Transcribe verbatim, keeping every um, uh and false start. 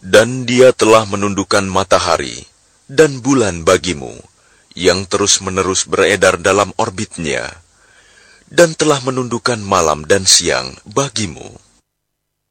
Dan Dia telah menundukkan matahari dan bulan bagimu, yang terus-menerus beredar dalam orbitnya, dan telah menundukkan malam dan siang bagimu.